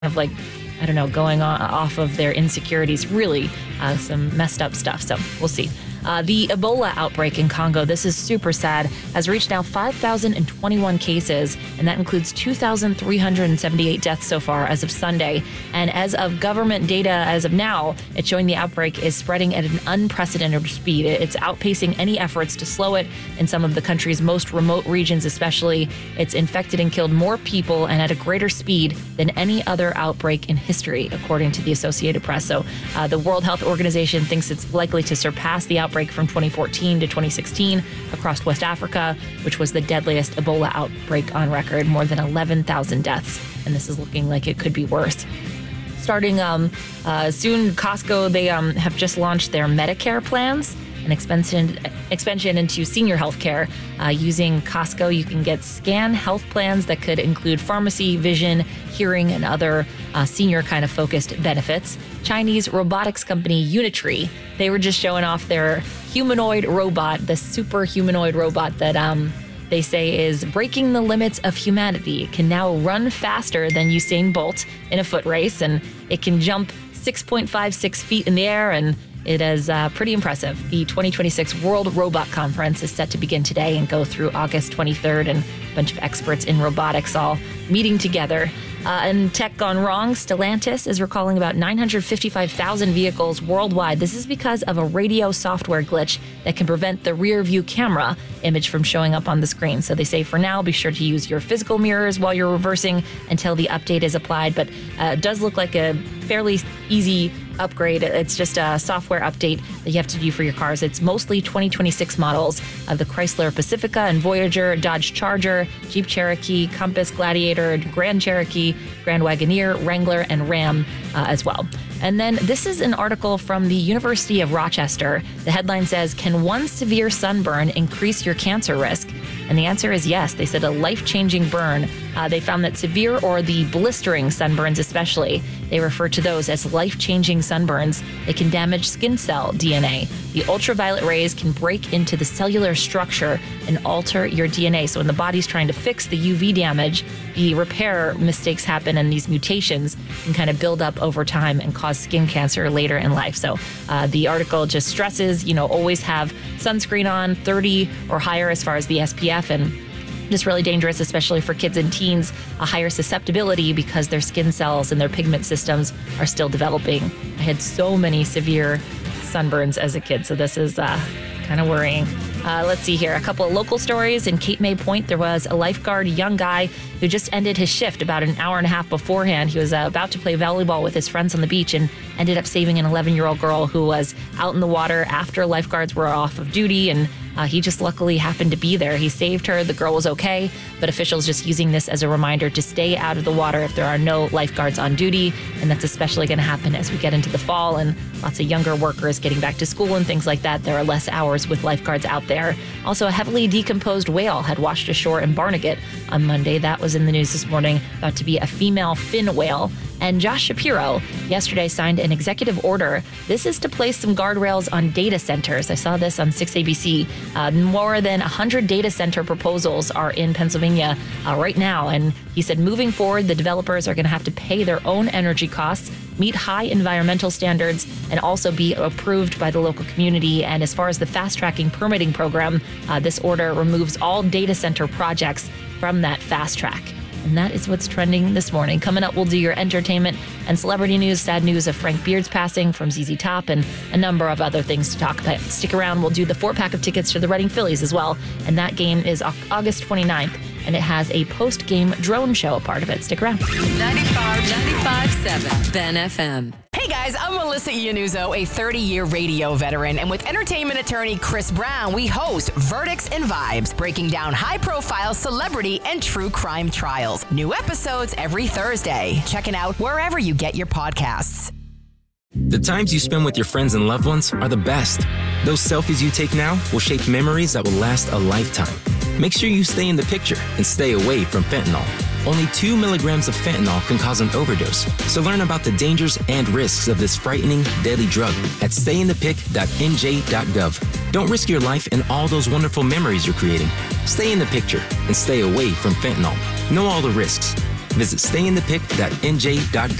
of like, I don't know, going off of their insecurities. Really some messed up stuff. So we'll see. The Ebola outbreak in Congo, this is super sad, has reached now 5,021 cases, and that includes 2,378 deaths so far as of Sunday. And as of government data as of now, it's showing the outbreak is spreading at an unprecedented speed. It's outpacing any efforts to slow it in some of the country's most remote regions especially. It's infected and killed more people and at a greater speed than any other outbreak in history, according to the Associated Press. So the World Health Organization thinks it's likely to surpass the outbreak from 2014 to 2016 across West Africa, which was the deadliest Ebola outbreak on record, more than 11,000 deaths. And this is looking like it could be worse. Starting soon, Costco, they have just launched their Medicare plans, an expansion into senior health care. Using Costco, you can get scan health plans that could include pharmacy, vision, hearing, and other senior kind of focused benefits. Chinese robotics company Unitree, they were just showing off their humanoid robot, the super humanoid robot that they say is breaking the limits of humanity. It can now run faster than Usain Bolt in a foot race, and it can jump 6.56 feet in the air, and it is pretty impressive. The 2026 World Robot Conference is set to begin today and go through August 23rd, and a bunch of experts in robotics all meeting together. And tech gone wrong, Stellantis is recalling about 955,000 vehicles worldwide. This is because of a radio software glitch that can prevent the rear view camera image from showing up on the screen. So they say for now, be sure to use your physical mirrors while you're reversing until the update is applied. But it does look like a fairly easy upgrade. It's just a software update that you have to do for your cars. It's mostly 2026 models of the Chrysler Pacifica and Voyager, Dodge Charger, Jeep Cherokee, Compass, Gladiator, Grand Cherokee, Grand Wagoneer, Wrangler, and Ram as well. And then this is an article from the University of Rochester. The headline says, "Can one severe sunburn increase your cancer risk?" And the answer is yes. They said a life-changing burn. They found that severe or the blistering sunburns especially, they refer to those as life-changing sunburns. They can damage skin cell DNA. The ultraviolet rays can break into the cellular structure and alter your DNA. So when the body's trying to fix the UV damage, the repair mistakes happen and these mutations can kind of build up over time and cause skin cancer later in life. So the article just stresses, always have sunscreen on, 30 or higher as far as the SPF, and just really dangerous, especially for kids and teens, a higher susceptibility because their skin cells and their pigment systems are still developing. I had so many severe sunburns as a kid, so this is kind of worrying. Let's see here. A couple of local stories. In Cape May Point, there was a lifeguard, young guy, who just ended his shift about an hour and a half beforehand. He was about to play volleyball with his friends on the beach and ended up saving an 11-year-old girl who was out in the water after lifeguards were off of duty, and he just luckily happened to be there. He saved her. The girl was okay, but officials just using this as a reminder to stay out of the water if there are no lifeguards on duty, and that's especially going to happen as we get into the fall and lots of younger workers getting back to school and things like that. There are less hours with lifeguards out there. Also, a heavily decomposed whale had washed ashore in Barnegat on Monday. That was in the news this morning, about to be a female fin whale. And Josh Shapiro yesterday signed an executive order. This is to place some guardrails on data centers. I saw this on 6ABC. More than 100 data center proposals are in Pennsylvania right now. And he said moving forward, the developers are going to have to pay their own energy costs, meet high environmental standards, and also be approved by the local community. And as far as the fast-tracking permitting program, this order removes all data center projects from that fast track. And that is what's trending this morning. Coming up, we'll do your entertainment and celebrity news. Sad news of Frank Beard's passing from ZZ Top and a number of other things to talk about. Stick around. We'll do the 4-pack of tickets to the Reading Phillies as well. And that game is August 29th. And it has a post-game drone show a part of it. Stick around. 95.7 Ben FM. Hey guys, I'm Melissa Iannuzzo, a 30-year radio veteran, and with entertainment attorney Chris Brown, we host Verdicts and Vibes, breaking down high-profile celebrity and true crime trials. New episodes every Thursday. Check it out wherever you get your podcasts. The times you spend with your friends and loved ones are the best. Those selfies you take now will shape memories that will last a lifetime. Make sure you stay in the picture and stay away from fentanyl. Only 2 milligrams of fentanyl can cause an overdose. So learn about the dangers and risks of this frightening, deadly drug at stayinthepic.nj.gov. Don't risk your life and all those wonderful memories you're creating. Stay in the picture and stay away from fentanyl. Know all the risks. Visit stayinthepic.nj.gov.